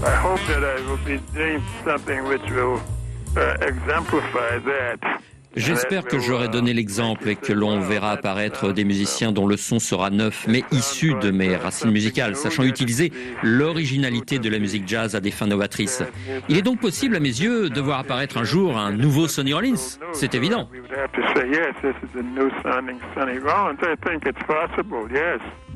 I hope that I will be doing something which will exemplify that. J'espère que j'aurai donné l'exemple et que l'on verra apparaître des musiciens dont le son sera neuf, mais issu de mes racines musicales, sachant utiliser l'originalité de la musique jazz à des fins novatrices. Il est donc possible, à mes yeux, de voir apparaître un jour un nouveau Sonny Rollins. C'est évident. We would have to say, yes, this is a new sounding Sonny Rollins. I think it's possible, yes.